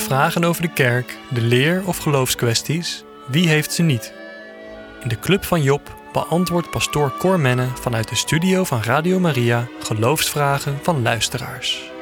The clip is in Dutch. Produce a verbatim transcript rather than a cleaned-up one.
vragen over de kerk, de leer of geloofskwesties? Wie heeft ze niet? In de Club van Job beantwoordt pastoor Cor Menne vanuit de studio van Radio Maria geloofsvragen van luisteraars.